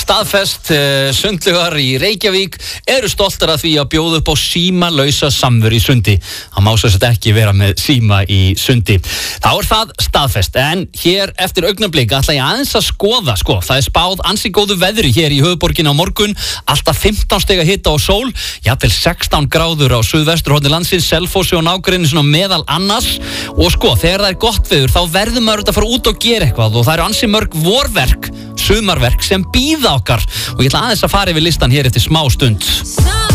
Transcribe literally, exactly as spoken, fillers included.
Staðfest uh, sundlugar í Reykjavík eru stoltar af því að bjóða upp á símalausa samveru í sundi. Það má svo sett ekki vera með síma í sundi. Þá er það staðfest, en hér eftir augnablik ætla ég aðeins að skoða, sko, það er spáð ansi góðu veðri hér í höfuðborginni á morgun, alltaf fimmtán stiga hita og sól, jafnvel sextán gráður á suðvesturhorni landsins, Selfossi og nágrenni svona meðal annars, og sko, þegar það er gott veður, þá verður maður að fara út og gera eitthvað og það eru ansi mörg vorverk, sumarverk sem bíða okkar og ég ætla aðeins að fara yfir listan hér eftir smá stund.